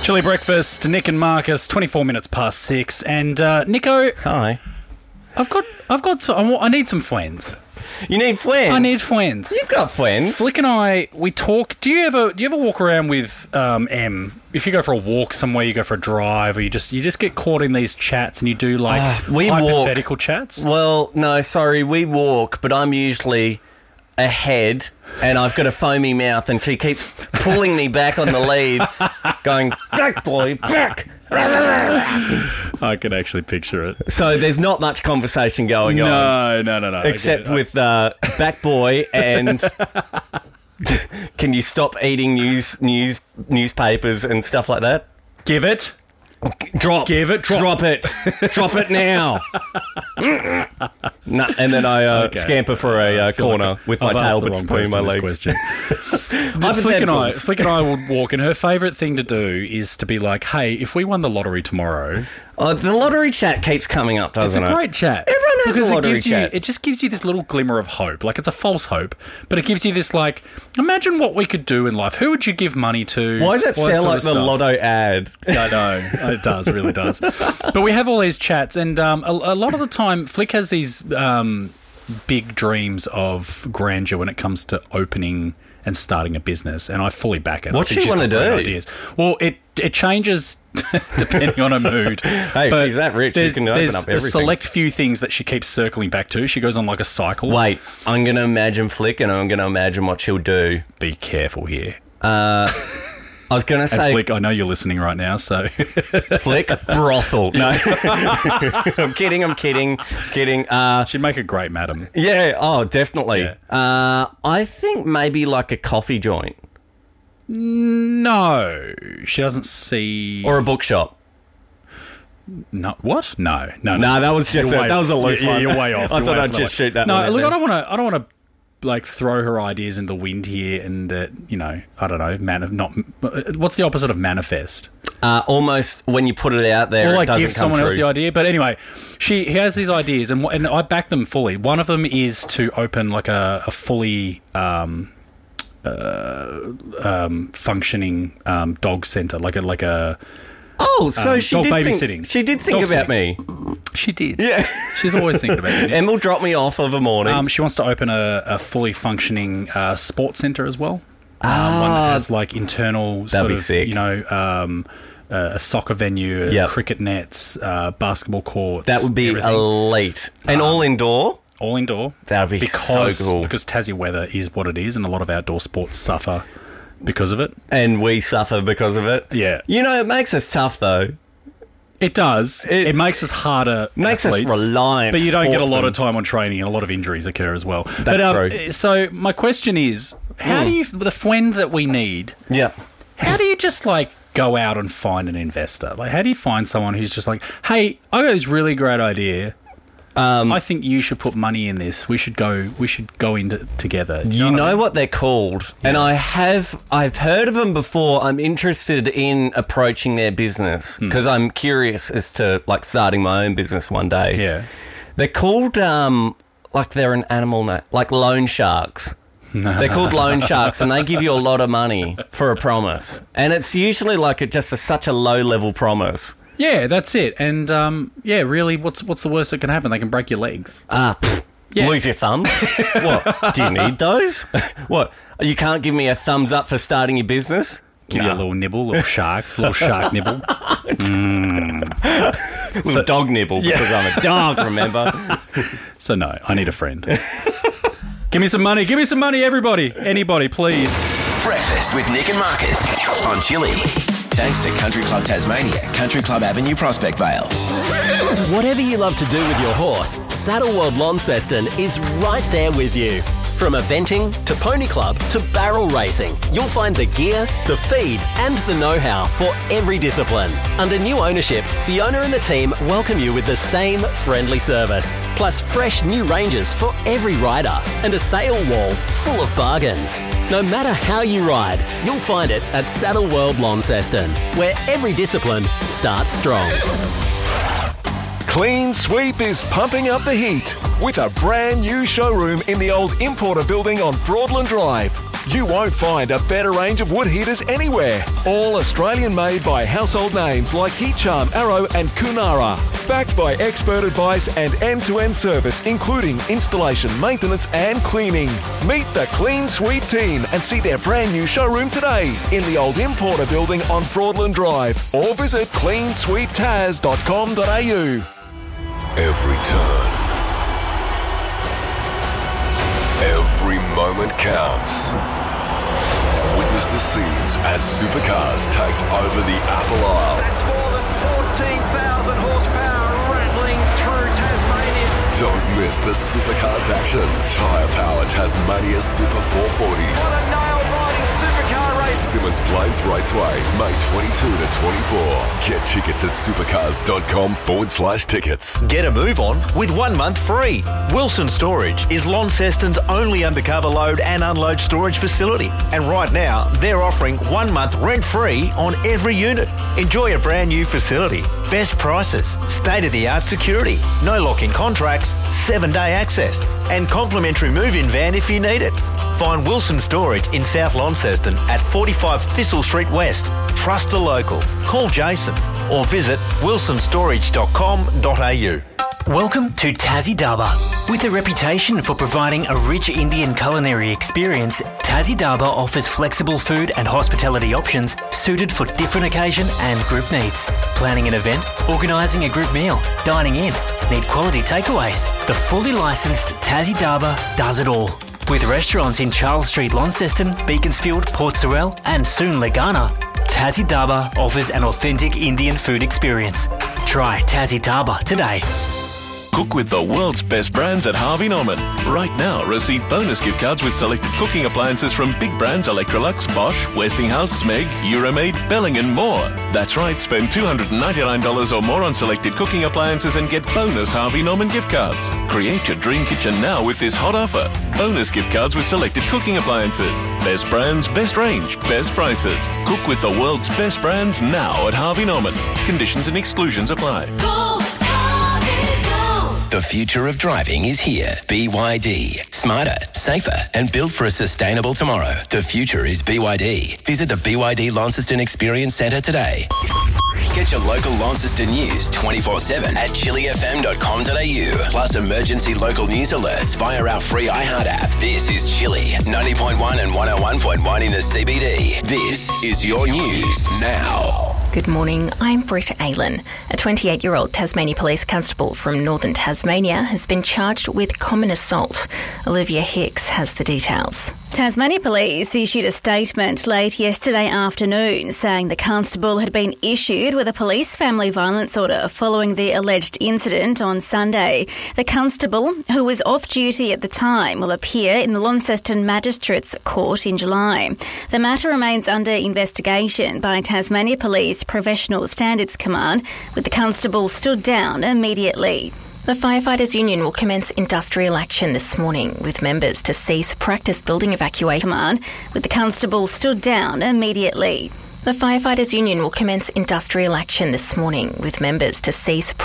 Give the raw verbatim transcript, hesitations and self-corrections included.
Chilly Breakfast, Nick and Marcus, twenty-four minutes past six. And uh, Nico, Hi. I've got, I've got, some, I want- I need some friends. You need friends? I need friends. You've got friends. Flick and I, we talk. Do you ever, do you ever walk around with um, M? If you go for a walk somewhere, you go for a drive, or you just, you just get caught in these chats, and you do like Uh, we hypothetical walk. chats. Well, no, sorry, we walk, but I'm usually ahead, and I've got a foamy mouth, and she keeps pulling me back on the lead, going, back, boy, back. I can actually picture it. So there's not much conversation going on. No, no, no, no. Except I get it. with uh, back boy and can you stop eating news, news newspapers and stuff like that? Give it. Drop. Give it. Drop, Drop it. Drop it now. No, and then I uh, Okay. scamper for a uh, I feel corner like with my I've asked tail the wrong between my person legs. this question. Flick and I, Flick and I would walk, and her favourite thing to do is to be like, "Hey, if we won the lottery tomorrow, Oh, the lottery chat keeps coming up, it's doesn't a it? great chat." Everyone has because a it lottery gives chat. You, it just gives you this little glimmer of hope. Like, it's a false hope, but it gives you this like, imagine what we could do in life. Who would you give money to? Why does that All sound sort like of the stuff. lotto ad? I know. It does. It really does. But we have all these chats, and um, a, a lot of the time, Flick has these um, big dreams of grandeur when it comes to opening and starting a business, and I fully back it. What's I think she she's wanna got great do? Ideas. Well, it it changes depending on her mood. Hey, if But she's that rich, she there's- can open there's up a everything. select few things that she keeps circling back to. She goes on like a cycle. Wait, I'm going to imagine Flick and I'm going to imagine what she'll do. Be careful here. I was going to And say Flick, I know you're listening right now, so Flick brothel. No, I'm kidding. I'm kidding. Kidding. Uh, she'd make a great madam. yeah. Oh, definitely. Yeah. Uh, I think maybe like a coffee joint No, she doesn't see. or a bookshop. No, what? No, no, No, that was just You're a- way- that was a loose you're, one. You're way off. I You're thought way I'd off just that shoot that No, one out look, there. I don't want to. I don't want to like throw her ideas in the wind here, and uh, you know, I don't know, man, not. What's the opposite of manifest? Uh, almost when you put it out there, Or it like doesn't give come someone true. else the idea. But anyway, she he has these ideas, and and I back them fully. One of them is to open like a, a fully um, uh, um, functioning um, dog center, like a like a. Oh, so um, she dog did babysitting. think, she did think Dog about sitting. me. She did. Yeah. She's always thinking about it. And will drop me off of a morning. Um, she wants to open a, a fully functioning uh, sports centre as well. Um, Ah. one that has like internal sort be of, sick. you know, um, uh, a soccer venue, uh, Yep. cricket nets, uh, basketball courts. that would be everything. elite. And all indoor? all indoor. That would be because, so cool. Because Tassie weather is what it is, and a lot of outdoor sports suffer because of it. And we suffer because of it. Yeah. You know, it makes us tough, though. It does. It- It, makes us harder. Makes us athletes, reliant but you don't get a lot sportsmen. of time on training, and a lot of injuries occur as well. That's but, um, true. So my question is, how do you the friend that we need? Yeah. How do you just like go out and find an investor? Like, how do you find someone who's just like, hey, I got this really great idea. Um, I think you should put money in this. We should go. We should go into together. You what I know mean? what they're called, and I have I've heard of them before. I'm interested in approaching their business Hmm. because I'm curious as to like starting my own business one day. Yeah. They're called um like they're an animal na- like loan sharks. They're called loan sharks, and they give you a lot of money for a promise, and it's usually like a, just a, such a low level promise. Yeah, that's it. And um, yeah, really, what's what's the worst that can happen? They can break your legs. Ah, pfft, Yeah. lose your thumbs? What? Do you need those? What? You can't give me a thumbs up for starting your business? Give you a No. little nibble, little shark, little shark nibble. Little dog nibble because I'm a dog, remember? So no, I need a friend. Give me some money. Give me some money, everybody. Anybody, please. Breakfast with Nick and Marcus on Chili. Thanks to Country Club Tasmania, Country Club Avenue, Prospect Vale. Whatever you love to do with your horse, Saddle World Launceston is right there with you. From eventing to pony club to barrel racing, you'll find the gear, the feed and the know-how for every discipline. Under new ownership, Fiona and the team welcome you with the same friendly service, plus fresh new ranges for every rider and a sale wall full of bargains. No matter how you ride, you'll find it at Saddle World Launceston, where every discipline starts strong. Clean Sweep is pumping up the heat with a brand new showroom in the old Importer building on Broadland Drive. You won't find a better range of wood heaters anywhere. All Australian made by household names like Heat Charm, Arrow and Kunara. Backed by expert advice and end-to-end service, including installation, maintenance and cleaning. Meet the Clean Sweet team and see their brand new showroom today in the old Importer building on Broadland Drive, or visit clean sweet taz dot com dot a u. Every turn, every moment counts. Witness the scenes as Supercars takes over the Apple Isle. That's more than fourteen thousand horsepower rattling through Tasmania. Don't miss the Supercars action. Tyre Power Tasmania Super four forty. What a nail-biting supercar race. Simmons Plains Raceway, May twenty-second to twenty-fourth. Get tickets at supercars.com forward slash tickets. Get a move on with one month free. Wilson Storage is Launceston's only undercover load and unload storage facility. And right now, they're offering one month rent-free on every unit. Enjoy a brand new facility. Best prices, state-of-the-art security, no lock-in contracts, seven-day access, and complimentary move-in van if you need it. Find Wilson Storage in South Launceston at forty-five Thistle Street West. Trust a local. Call Jason or visit wilson storage dot com dot a u. Welcome to Tassie Daba. With a reputation for providing a rich Indian culinary experience, Tassie Daba offers flexible food and hospitality options suited for different occasion and group needs. Planning an event, organising a group meal, dining in, need quality takeaways. The fully licensed Tassie Daba does it all. With restaurants in Charles Street, Launceston, Beaconsfield, Port Sorell and soon Legana, Tassie Daba offers an authentic Indian food experience. Try Tassie Daba today. Cook with the world's best brands at Harvey Norman. Right now, receive bonus gift cards with selected cooking appliances from big brands Electrolux, Bosch, Westinghouse, Smeg, Euromaid, Belling and more. That's right, spend two hundred ninety-nine dollars or more on selected cooking appliances and get bonus Harvey Norman gift cards. Create your dream kitchen now with this hot offer. Bonus gift cards with selected cooking appliances. Best brands, best range, best prices. Cook with the world's best brands now at Harvey Norman. Conditions and exclusions apply. The future of driving is here. B Y D. Smarter, safer, and built for a sustainable tomorrow. The future is B Y D. Visit the B Y D Launceston Experience Centre today. Get your local Launceston news twenty-four seven at chili f m dot com dot a u. Plus emergency local news alerts via our free iHeart app. This is Chili, ninety point one and one oh one point one in the C B D. This is your news now. Good morning, I'm Britt Aylan. A twenty-eight-year-old Tasmania Police Constable from northern Tasmania has been charged with common assault. Olivia Hicks has the details. Tasmania Police issued a statement late yesterday afternoon saying the constable had been issued with a police family violence order following the alleged incident on Sunday. The constable, who was off duty at the time, will appear in the Launceston Magistrates Court in July. The matter remains under investigation by Tasmania Police Professional Standards Command, with the constable stood down immediately. The Firefighters Union will commence industrial action this morning with members to cease practice building evacuation command, with the constable stood down immediately. The Firefighters Union will commence industrial action this morning with members to cease